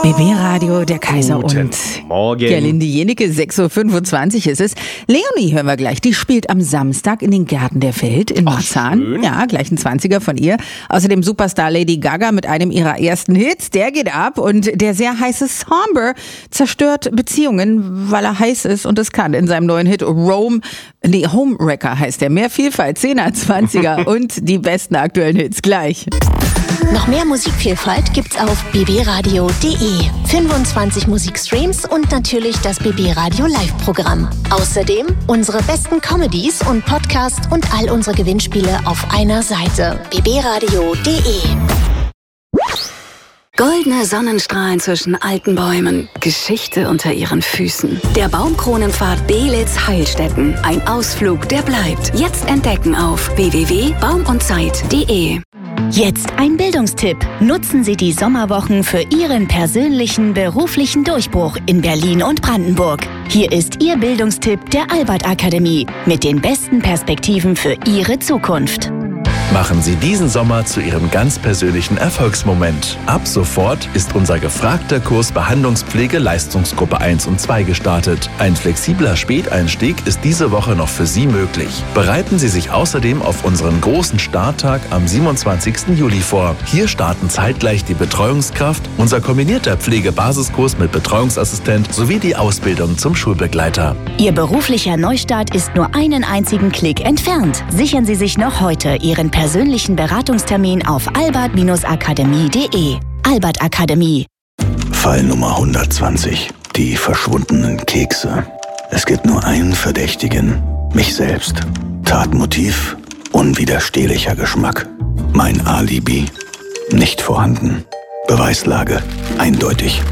BB Radio, der Kaiser Guten und Morgen. Gerlinde Jenecke, 6.25 Uhr ist es. Leonie hören wir gleich, die spielt am Samstag in den Gärten der Welt in Marzahn. Schön. Ja, gleich ein 20er von ihr. Außerdem Superstar Lady Gaga mit einem ihrer ersten Hits, der geht ab. Und der sehr heiße Somber zerstört Beziehungen, weil er heiß ist und es kann. In seinem neuen Hit Homewrecker heißt der. Mehr Vielfalt, 10er, 20er und die besten aktuellen Hits gleich. Noch mehr Musikvielfalt gibt's auf bbradio.de. 25 Musikstreams und natürlich das BB Radio Live-Programm. Außerdem unsere besten Comedies und Podcasts und all unsere Gewinnspiele auf einer Seite. bbradio.de. Goldene Sonnenstrahlen zwischen alten Bäumen, Geschichte unter ihren Füßen. Der Baumkronenpfad Belitz-Heilstätten. Ein Ausflug, der bleibt. Jetzt entdecken auf www.baumundzeit.de. Jetzt ein Bildungstipp. Nutzen Sie die Sommerwochen für Ihren persönlichen beruflichen Durchbruch in Berlin und Brandenburg. Hier ist Ihr Bildungstipp der Albert Akademie mit den besten Perspektiven für Ihre Zukunft. Machen Sie diesen Sommer zu Ihrem ganz persönlichen Erfolgsmoment. Ab sofort ist unser gefragter Kurs Behandlungspflege Leistungsgruppe 1 und 2 gestartet. Ein flexibler Späteinstieg ist diese Woche noch für Sie möglich. Bereiten Sie sich außerdem auf unseren großen Starttag am 27. Juli vor. Hier starten zeitgleich die Betreuungskraft, unser kombinierter Pflegebasiskurs mit Betreuungsassistent sowie die Ausbildung zum Schulbegleiter. Ihr beruflicher Neustart ist nur einen einzigen Klick entfernt. Sichern Sie sich noch heute Ihren persönlichen Beratungstermin auf albert-akademie.de. Albert Akademie. Fall Nummer 120. Die verschwundenen Kekse. Es gibt nur einen Verdächtigen. Mich selbst. Tatmotiv. Unwiderstehlicher Geschmack. Mein Alibi. Nicht vorhanden. Beweislage. Eindeutig.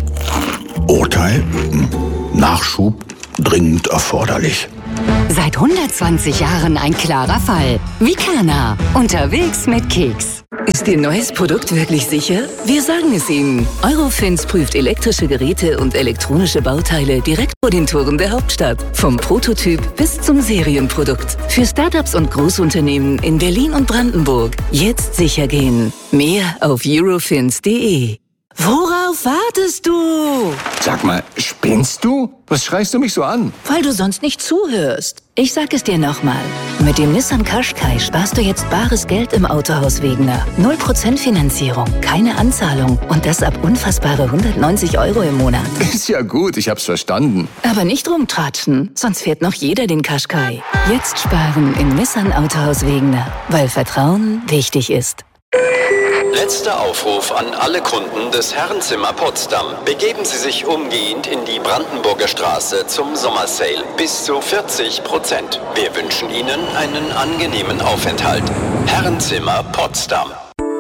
Urteil. Nachschub. Dringend erforderlich. Seit 120 Jahren ein klarer Fall. Vicana. Unterwegs mit Keks. Ist Ihr neues Produkt wirklich sicher? Wir sagen es Ihnen. Eurofins prüft elektrische Geräte und elektronische Bauteile direkt vor den Toren der Hauptstadt. Vom Prototyp bis zum Serienprodukt. Für Startups und Großunternehmen in Berlin und Brandenburg. Jetzt sicher gehen. Mehr auf eurofins.de. Worauf wartest du? Sag mal, spinnst du? Was schreist du mich so an? Weil du sonst nicht zuhörst. Ich sag es dir nochmal. Mit dem Nissan Qashqai sparst du jetzt bares Geld im Autohaus Wegener. 0% Finanzierung, keine Anzahlung und das ab unfassbare 190 € im Monat. Ist ja gut, ich hab's verstanden. Aber nicht rumtratschen, sonst fährt noch jeder den Qashqai. Jetzt sparen im Nissan Autohaus Wegener, weil Vertrauen wichtig ist. Letzter Aufruf an alle Kunden des Herrenzimmer Potsdam. Begeben Sie sich umgehend in die Brandenburger Straße zum Sommersale. Bis zu 40%. Wir wünschen Ihnen einen angenehmen Aufenthalt. Herrenzimmer Potsdam.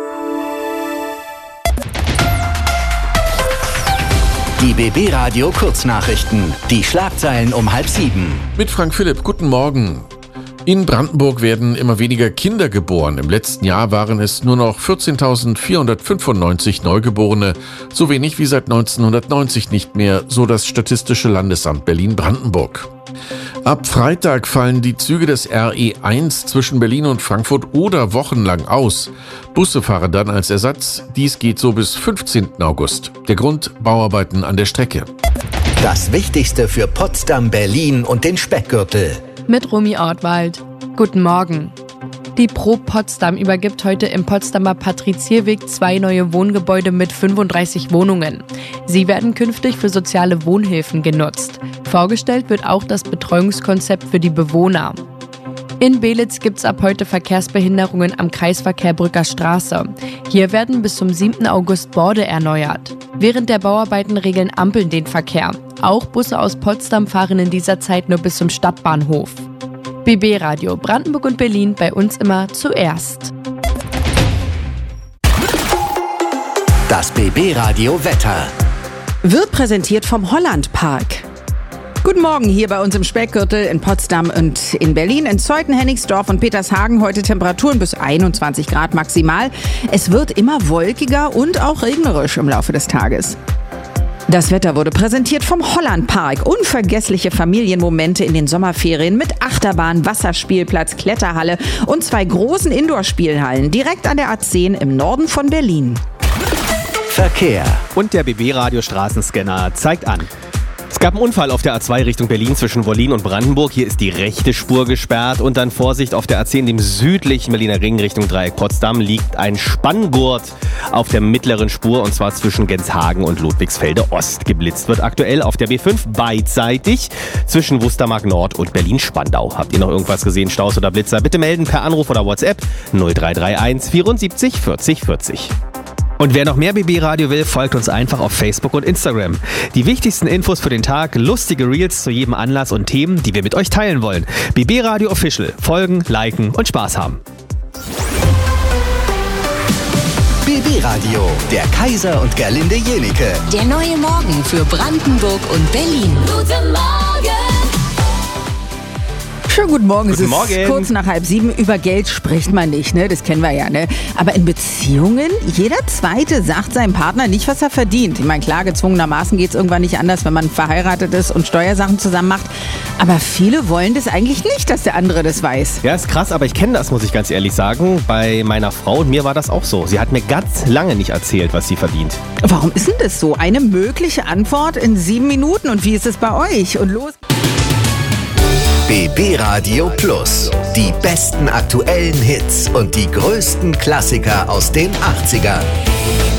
Die BB Radio Kurznachrichten. Die Schlagzeilen um 6:30. Mit Frank Philipp, guten Morgen. In Brandenburg werden immer weniger Kinder geboren. Im letzten Jahr waren es nur noch 14.495 Neugeborene, so wenig wie seit 1990 nicht mehr, so das Statistische Landesamt Berlin-Brandenburg. Ab Freitag fallen die Züge des RE1 zwischen Berlin und Frankfurt oder wochenlang aus. Busse fahren dann als Ersatz. Dies geht so bis 15. August. Der Grund: Bauarbeiten an der Strecke. Das Wichtigste für Potsdam, Berlin und den Speckgürtel. Mit Romy Ortwald. Guten Morgen. Die Pro Potsdam übergibt heute im Potsdamer Patrizierweg 2 neue Wohngebäude mit 35 Wohnungen. Sie werden künftig für soziale Wohnhilfen genutzt. Vorgestellt wird auch das Betreuungskonzept für die Bewohner. In Belitz gibt es ab heute Verkehrsbehinderungen am Kreisverkehr Brücker Straße. Hier werden bis zum 7. August Borde erneuert. Während der Bauarbeiten regeln Ampeln den Verkehr. Auch Busse aus Potsdam fahren in dieser Zeit nur bis zum Stadtbahnhof. BB Radio Brandenburg und Berlin, bei uns immer zuerst. Das BB Radio Wetter. Wird präsentiert vom Holland Park. Guten Morgen hier bei uns im Speckgürtel in Potsdam und in Berlin, in Zeuthen, Hennigsdorf und Petershagen. Heute Temperaturen bis 21 Grad maximal. Es wird immer wolkiger und auch regnerisch im Laufe des Tages. Das Wetter wurde präsentiert vom Holland Park. Unvergessliche Familienmomente in den Sommerferien mit Achterbahn, Wasserspielplatz, Kletterhalle und 2 großen Indoor-Spielhallen direkt an der A10 im Norden von Berlin. Verkehr. Und der BB-Radio-Straßenscanner zeigt an. Es gab einen Unfall auf der A2 Richtung Berlin zwischen Wollin und Brandenburg. Hier ist die rechte Spur gesperrt. Und dann Vorsicht, auf der A10, dem südlichen Berliner Ring Richtung Dreieck Potsdam, liegt ein Spanngurt auf der mittleren Spur, und zwar zwischen Genshagen und Ludwigsfelde Ost. Geblitzt wird aktuell auf der B5 beidseitig zwischen Wustermark Nord und Berlin-Spandau. Habt ihr noch irgendwas gesehen, Staus oder Blitzer? Bitte melden per Anruf oder WhatsApp 0331 74 40 40. Und wer noch mehr BB-Radio will, folgt uns einfach auf Facebook und Instagram. Die wichtigsten Infos für den Tag, lustige Reels zu jedem Anlass und Themen, die wir mit euch teilen wollen. BB-Radio Official. Folgen, liken und Spaß haben. BB-Radio, der Kaiser und Gerlinde Jenike. Der neue Morgen für Brandenburg und Berlin. Guten Morgen! Schönen guten Morgen. Guten Morgen. Es ist kurz nach 6:30. Über Geld spricht man nicht, ne? Das kennen wir ja, ne? Aber in Beziehungen, jeder Zweite sagt seinem Partner nicht, was er verdient. Ich meine, klar, gezwungenermaßen geht es irgendwann nicht anders, wenn man verheiratet ist und Steuersachen zusammen macht. Aber viele wollen das eigentlich nicht, dass der andere das weiß. Ja, ist krass, aber ich kenne das, muss ich ganz ehrlich sagen. Bei meiner Frau und mir war das auch so. Sie hat mir ganz lange nicht erzählt, was sie verdient. Warum ist denn das so? Eine mögliche Antwort in 7 Minuten. Und wie ist es bei euch? Und los... BB Radio Plus. Die besten aktuellen Hits und die größten Klassiker aus den 80ern.